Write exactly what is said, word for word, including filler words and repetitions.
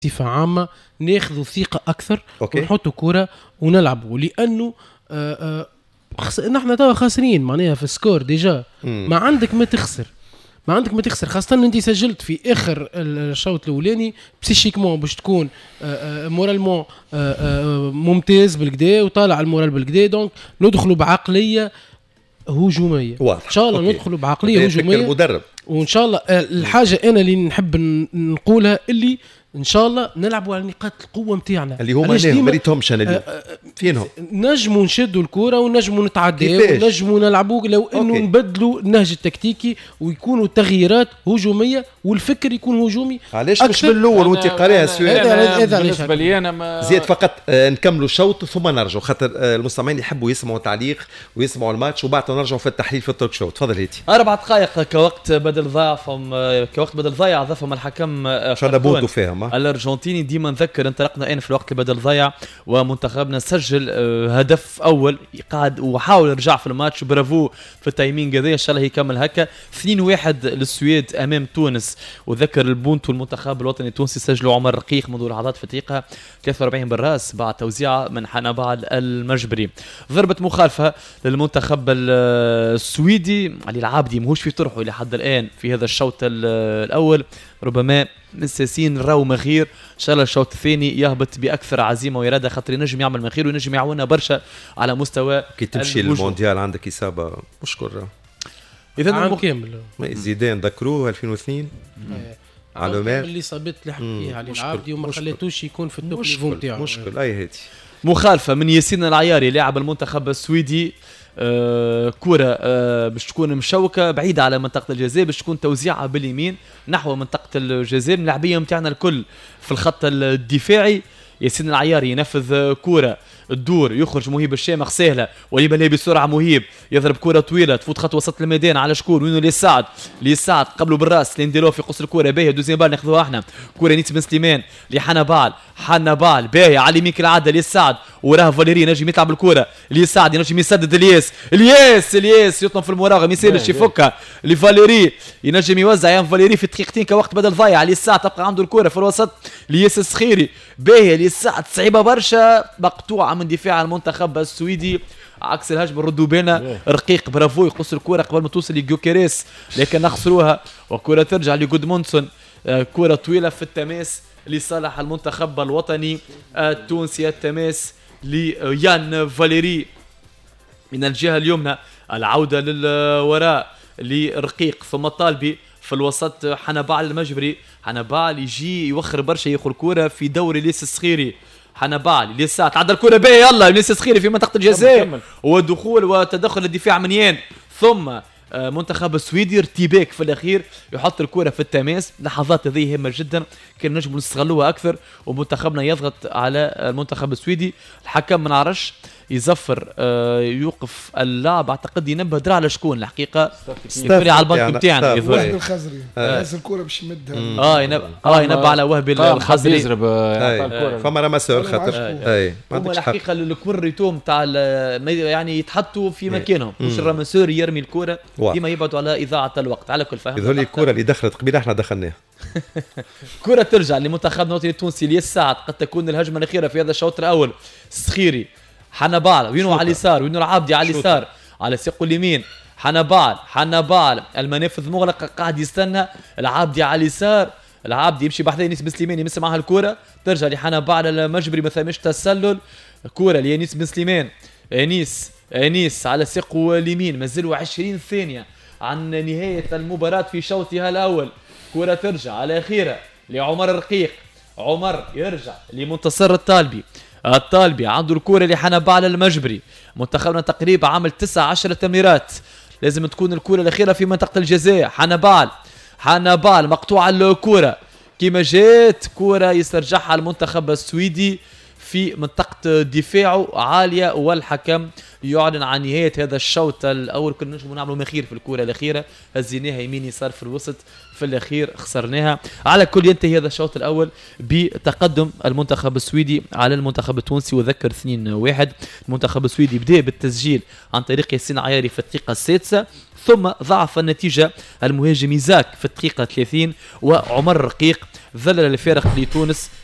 بصفة عامة ناخذوا ثقة أكثر ونحطوا كرة ونلعبوا، لأنه آآ آآ خس... نحن توا خاسرين معناها في السكور ديجا. ما عندك ما تخسر، ما عندك ما تخسر، خاصة أنت سجلت في آخر الشوط الأولاني بسيشيكمون باش تكون مورالمون ممتاز بالكدا وطالع المورال بالكدا، دونك ندخلوا بعقلية هجومية واضح. إن شاء الله أوكي. ندخلوا بعقلية هجومية المدرب. وإن شاء الله الحاجة أنا اللي نحب نقولها اللي إن شاء الله نلعبوا على نقاط القوة متاعنا اللي هما ليهم مريتهمش أنا اليوم فينهم نجموا نشدوا الكرة ونجموا نتعدوا ونجموا نلعبوا لو إنه نبدلوا النهج التكتيكي ويكونوا تغييرات هجومية والفكر يكون هجومي. علاش مش من الأول وأنت قارئها السؤال؟ هذا بالنسبة لي أنا ما زيد فقط آه نكملوا الشوط ثم نرجعوا خاطر آه المستمعين يحبوا يسمعوا تعليق ويسمعوا الماتش وبعد نرجعوا في التحليل في التوك شو. تفضل هيتي. أربع دقائق كوقت بدل ضعفهم كوقت بدل ضيع ضافهم الحكم شنبوتوا فيهم الأرجنتيني. ديما نذكر انطلقنا أنا في الوقت بدل ضيع ومنتخبنا سجل هدف أول قاعد وحاول يرجع في الماتش. برافو في التايمينج هذا، إن شاء الله يكمل هكا. اثنين واحد للسويد أمام تونس. وذكر البونت والمنتخب الوطني التونسي سجلوا عمر رقيق منذ لحظات في دقيقة ثلاثة وأربعين بالراس بعد توزيعة من حنبال المجبري. ضربة مخالفة للمنتخب السويدي. علي العابدي مهوش في طرحه لحد الآن في هذا الشوط الأول، ربما مساسين راو مخير. ان شاء الله الشوط الثاني يهبط باكثر عزيمه وإرادة خاطر ينجم يعمل مخير وينجم يعاوننا برشا على مستوى كي تمشي المونديال. عندك اصابه مشكور اذا عام المخ... كامل زيدان ذكروه ألفين واثنين معلومات اللي صابت اللي حكى فيها علي العابدي وما خليتوش يكون في التوب نيفو نتاعو. مشكل اي هادي مخالفه من ياسين العياري لاعب المنتخب السويدي. آه كرة آه باش تكون مشوكة بعيدة على منطقة الجزاء، باش تكون توزيعها باليمين نحو منطقة الجزاء. اللاعبية متاعنا الكل في الخط الدفاعي. ياسين العياري ينفذ كرة الدور يخرج مهيب الشامخ سهلة وليبالي بسرعة. مهيب يضرب كرة طويلة تفوت خط وسط الميدان على شكون وينو ليسعد ليسعد قبله بالراس لينديلو في قصر الكرة باهية. دوزيام بال ناخذوها احنا كرة نيس بن سليمان لحنبال حنبال باهية على يمين العادة ليسعد وراه فاليري نجم يلعب الكرة ليسعد ينجم يسدد الياس الياس الياس يطلب في المراوغة يسالش يفكها لفاليري ينجم يوزع يا فاليري في دقيقتين كوقت بدل ضايع. ليسعد تبقى عنده الكرة في الوسط لياس السخيري باهية ليسعد صعيبة برشا مقطوعة من دفاع المنتخب السويدي عكس الهجم ردوا بينا رقيق. برافو يقص الكرة قبل ما توصل لجوكيريس لكن نخسروها وكرة ترجع لجودمونسون. كرة طويلة في التماس لصالح المنتخب الوطني التونسي. التماس ليان فاليري من الجهة اليمنى. العودة للوراء لرقيق ثم طالبي في الوسط حنبال المجبري. حنبال يجي يوخر برشا ياخذ الكرة في دوري ليس الصخيري. حنبال لسه تعدى الكرة بيه يلا ليس الصخيري في منطقة الجزاء ودخول وتدخل الدفاع من ين ثم منتخب السويدي ارتباك في الأخير يحط الكرة في التماس. لحظات هذه هامة جدا كان نجم نستغلوها أكثر ومنتخبنا يضغط على المنتخب السويدي. الحكم من عرش يزفر يوقف اللعب اعتقد ينبه درع على شكون الحقيقة يفري على البنك بتاعنا وهبي الخزري هز الكرة باش يمدها اه ينبه اه ينبه على وهبي الخزري يضرب فما رمسور خاطر اي هما الحقيقة الكوريتو نتاع يعني يتحطوا في مكانهم مش الرمسور يرمي الكرة ديما يبعدوا على إذاعة الوقت على كل فهم. يظهر لي الكرة اللي دخلت قبيله احنا دخلناها. كرة ترجع لمنتخبنا الوطني التونسي ليسعد قد تكون الهجمة الأخيرة في هذا الشوط الأول. سخيري حنبال وينو على اليسار وينو العابدي على اليسار على ساقه اليمين. حنبال حنبال المنافذ مغلقة قاعد يستنى العابدي على اليسار. العابدي يمشي بحذا ينيس بن سليمان يمس معها الكرة ترجع لحنبال المجبري ما ثمش تسلل. كرة لينيس بن سليمان. انيس انيس على ساقه اليمين مازالوا عشرين ثانية عن نهاية المباراة في شوطها الأول. كرة ترجع على أخيرة لعمر الرقيق. عمر يرجع لمنتصر الطالبي. الطالبي عنده الكرة لحنبال المجبري. منتخبنا تقريبا عامل تسعة عشر تمريرات لازم تكون الكرة الأخيرة في منطقة الجزاء. حنبال حنبال مقطوعة الكرة كما جات كرة يسترجعها المنتخب السويدي في منطقة دفاعه عالية والحكم يعلن عن نهاية هذا الشوط الأول. كنا نجم نعملوا مخير في الكرة الأخيرة هزيناها يمين يسار في الوسط في الأخير خسرناها. على كل ينتهي هذا الشوط الأول بتقدم المنتخب السويدي على المنتخب التونسي وذكر اثنين واحد. المنتخب السويدي بدأ بالتسجيل عن طريق ياسين عياري في الدقيقة السادسة ثم ضعف النتيجة المهاجم إيزاك في الدقيقة ثلاثين وعمر رقيق ذلل الفارق لتونس